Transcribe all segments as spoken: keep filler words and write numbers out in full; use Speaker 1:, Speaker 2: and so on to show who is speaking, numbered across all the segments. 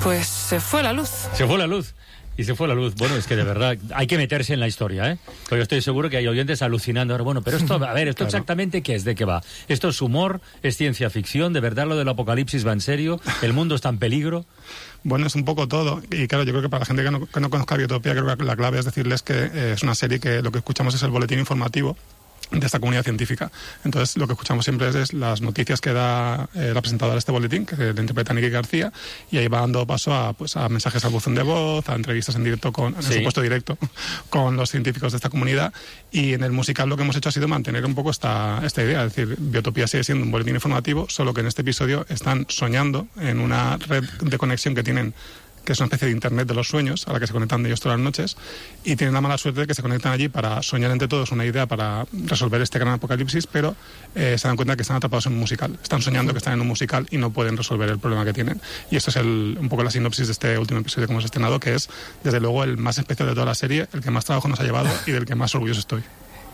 Speaker 1: pues se fue la luz.
Speaker 2: Se fue la luz. Y se fue la luz. Bueno, es que de verdad hay que meterse en la historia, ¿eh? Porque yo estoy seguro que hay oyentes alucinando. Ahora, bueno, pero esto, a ver, ¿esto claro. exactamente qué es? ¿De qué va? ¿Esto es humor? ¿Es ciencia ficción? ¿De verdad lo del apocalipsis va en serio? ¿El mundo está en peligro?
Speaker 3: Bueno, es un poco todo. Y claro, yo creo que para la gente que no, que no conozca Biotopía, creo que la clave es decirles que eh, es una serie que lo que escuchamos es el boletín informativo de esta comunidad científica. Entonces, lo que escuchamos siempre es, es las noticias que da eh, la presentadora de este boletín, que le interpreta Niki García, y ahí va dando paso a, pues, a mensajes al buzón de voz, a entrevistas en directo, con, en sí. supuesto directo, con los científicos de esta comunidad. Y en el musical lo que hemos hecho ha sido mantener un poco esta, esta idea. Es decir, Biotopía sigue siendo un boletín informativo, solo que en este episodio están soñando en una red de conexión que tienen, que es una especie de internet de los sueños, a la que se conectan ellos todas las noches, y tienen la mala suerte de que se conectan allí para soñar entre todos una idea para resolver este gran apocalipsis, pero eh, se dan cuenta que están atrapados en un musical. Están soñando que están en un musical y no pueden resolver el problema que tienen. Y esto es el, un poco la sinopsis de este último episodio que hemos estrenado, que es, desde luego, el más especial de toda la serie, el que más trabajo nos ha llevado y del que más orgulloso estoy.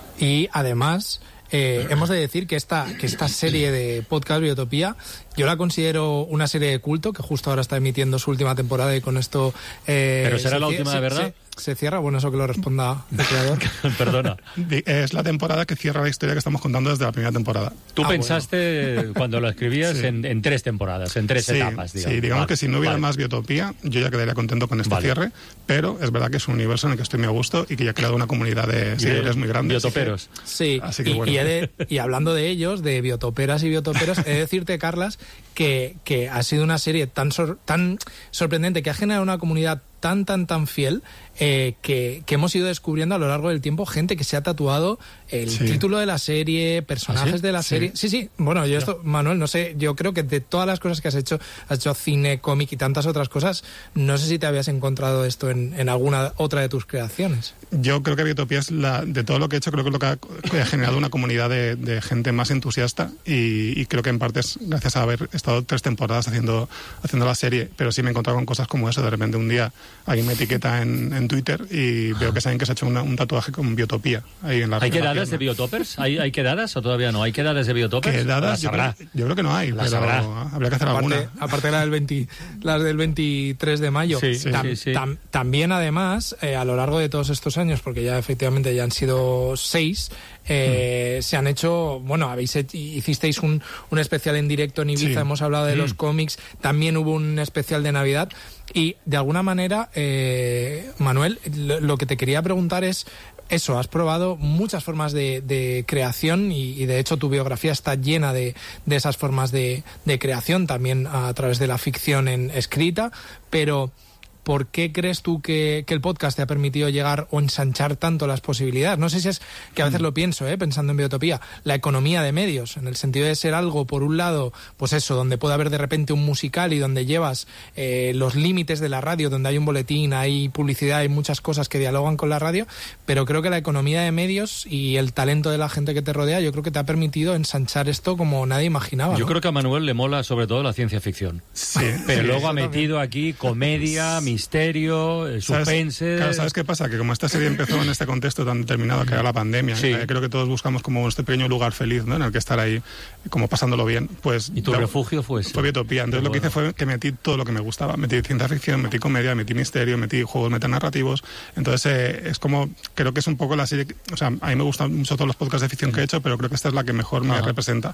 Speaker 4: Y además, eh, hemos de decir que esta, que esta serie de podcast Biotopía, yo la considero una serie de culto, que justo ahora está emitiendo su última temporada y con esto... Eh,
Speaker 2: ¿Pero será
Speaker 4: se,
Speaker 2: la última
Speaker 4: se,
Speaker 2: de verdad?
Speaker 4: Se, se cierra, bueno, eso que lo responda el creador.
Speaker 2: Perdona.
Speaker 3: Es la temporada que cierra la historia que estamos contando desde la primera temporada.
Speaker 2: Tú
Speaker 4: ah,
Speaker 2: pensaste,
Speaker 4: bueno.
Speaker 2: cuando lo escribías, sí. en, en tres temporadas, en tres
Speaker 3: sí,
Speaker 2: etapas, digamos.
Speaker 3: Sí, digamos
Speaker 2: vale.
Speaker 3: que si no hubiera
Speaker 2: vale.
Speaker 3: más Biotopía, yo ya quedaría contento con este vale. cierre, pero es verdad que es un universo en el que estoy muy a gusto y que ya he creado una comunidad de seguidores muy grande.
Speaker 2: Biotoperos.
Speaker 4: Sí,
Speaker 3: así que
Speaker 4: y,
Speaker 3: bueno.
Speaker 4: y, de, y hablando de ellos, de biotoperas y biotoperos, he de decirte, Carlas, que, que ha sido una serie tan, sor, tan sorprendente, que ha generado una comunidad tan, tan, tan fiel, eh, que, que hemos ido descubriendo a lo largo del tiempo gente que se ha tatuado el sí. título de la serie, personajes ¿Ah, sí? de la sí. serie. Sí, sí. Bueno, yo esto, Manuel, no sé, yo creo que de todas las cosas que has hecho, has hecho cine, cómic y tantas otras cosas, no sé si te habías encontrado esto en, en alguna otra de tus creaciones.
Speaker 3: Yo creo que Biotopía es la, de todo lo que he hecho, creo que es lo que ha, que ha generado una comunidad de, de gente más entusiasta y, y creo que en parte es gracias a haber estado tres temporadas haciendo, haciendo la serie, pero sí me he encontrado con cosas como eso. De repente un día alguien me etiqueta en, en Twitter y veo que saben que se ha hecho una, un tatuaje con Biotopía ahí en la
Speaker 2: ¿Hay quedadas de Biotopers? ¿Hay, ¿Hay quedadas o todavía no? ¿Hay quedadas de Biotopers?
Speaker 3: ¿Quedadas? Yo creo, yo creo que no hay,
Speaker 2: las
Speaker 3: pero
Speaker 2: habrá.
Speaker 3: Habría que hacer
Speaker 4: aparte,
Speaker 3: alguna.
Speaker 4: Aparte de la del, veinte, las del veintitrés de mayo.
Speaker 2: Sí, sí,
Speaker 4: tam,
Speaker 2: sí, sí.
Speaker 4: Tam, también, además, eh, a lo largo de todos estos años, porque ya efectivamente ya han sido seis, eh, mm. se han hecho, bueno, habéis hicisteis un, un especial en directo en Ibiza, sí. hemos hablado de mm. los cómics, también hubo un especial de Navidad. Y de alguna manera, eh, Manuel, lo, lo que te quería preguntar es eso, has probado muchas formas de, de creación y, y de hecho tu biografía está llena de, de esas formas de, de creación, también a través de la ficción en escrita, pero ¿por qué crees tú que, que el podcast te ha permitido llegar o ensanchar tanto las posibilidades? No sé si es que a veces lo pienso, ¿eh? pensando en Biotopía, la economía de medios, en el sentido de ser algo, por un lado, pues eso, donde puede haber de repente un musical y donde llevas eh, los límites de la radio, donde hay un boletín, hay publicidad, hay muchas cosas que dialogan con la radio, pero creo que la economía de medios y el talento de la gente que te rodea, yo creo que te ha permitido ensanchar esto como nadie imaginaba.
Speaker 2: Yo
Speaker 4: ¿no?
Speaker 2: creo que a Manuel le mola sobre todo la ciencia ficción.
Speaker 3: Sí,
Speaker 2: pero
Speaker 3: sí,
Speaker 2: luego ha metido
Speaker 3: también.
Speaker 2: aquí comedia, misterio, eh, suspense...
Speaker 3: ¿Sabes? Claro, ¿sabes qué pasa? Que como esta serie empezó en este contexto tan determinado que era la pandemia, sí. eh, creo que todos buscamos como este pequeño lugar feliz, ¿no? En el que estar ahí, como pasándolo bien. Pues,
Speaker 2: ¿Y tu
Speaker 3: la,
Speaker 2: refugio fue ese?
Speaker 3: Fue Biotopía. Entonces bueno. Lo que hice fue que metí todo lo que me gustaba. Metí ciencia ficción, metí comedia, metí misterio, metí juegos metanarrativos. Entonces eh, es como, creo que es un poco la serie... O sea, a mí me gustan mucho todos los podcasts de ficción que he hecho, pero creo que esta es la que mejor me Ajá. representa.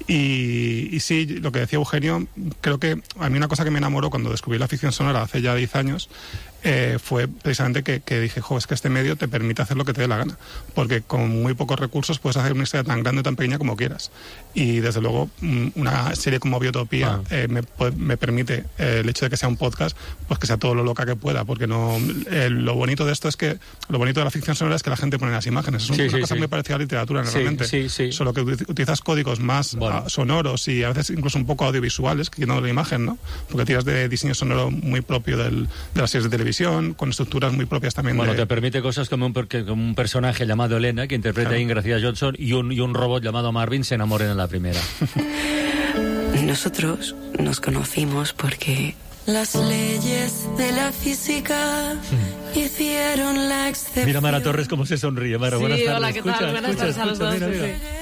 Speaker 3: Y, y sí, lo que decía Eugenio, creo que a mí una cosa que me enamoró cuando descubrí la ficción sonora hace ya diez años, Eh, fue precisamente que, que dije, jo, es que este medio te permite hacer lo que te dé la gana, porque con muy pocos recursos puedes hacer una historia tan grande o tan pequeña como quieras. Y desde luego una serie como Biotopía ah. eh, me, me permite eh, el hecho de que sea un podcast, pues que sea todo lo loca que pueda, porque no eh, lo bonito de esto es que lo bonito de la ficción sonora es que la gente pone las imágenes. Es sí, una sí, cosa sí. muy parecida a la literatura normalmente,
Speaker 2: sí, sí, sí.
Speaker 3: solo que utilizas códigos más bueno. sonoros y a veces incluso un poco audiovisuales, quitando la imagen, ¿no? Porque tiras de diseño sonoro muy propio del, de las series de televisión, con estructuras muy propias también.
Speaker 2: Bueno,
Speaker 3: de...
Speaker 2: te permite cosas como un, que, como un personaje llamado Elena, que interpreta claro. a Gracia Johnson, y un, y un robot llamado Marvin se enamoren en la primera.
Speaker 1: Nosotros nos conocimos porque las leyes de la física hmm. hicieron la excepción.
Speaker 2: Mira Mara Torres cómo se sonríe. Mara,
Speaker 5: sí,
Speaker 2: buenas tardes.
Speaker 5: Hola, ¿qué
Speaker 2: escucha,
Speaker 5: tal? Buenas
Speaker 2: escucha,
Speaker 5: tardes a los
Speaker 2: escucha,
Speaker 5: dos.
Speaker 2: mira,
Speaker 5: Sí,
Speaker 2: mira.
Speaker 5: sí.